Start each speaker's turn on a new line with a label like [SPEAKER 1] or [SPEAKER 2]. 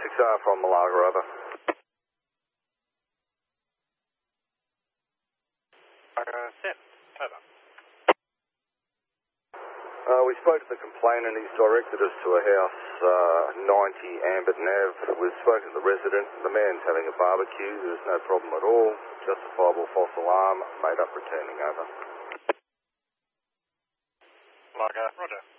[SPEAKER 1] 6R from Malaga, over.
[SPEAKER 2] Set. Over.
[SPEAKER 1] We spoke to the complainant. He's directed us to a house, 90 Ambert Nav. We've spoken to the resident. The man's having a barbecue. There's no problem at all. Justifiable false alarm. Made up returning, over.
[SPEAKER 2] Malaga, roger.